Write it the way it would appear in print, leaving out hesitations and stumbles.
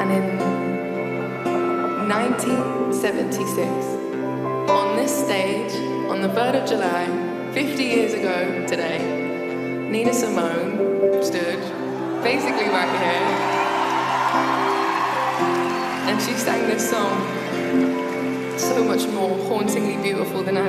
And in 1976, on this stage, on the 3rd of July, 50 years ago today, Nina Simone stood basically right here, and she sang this song so much more hauntingly beautiful than I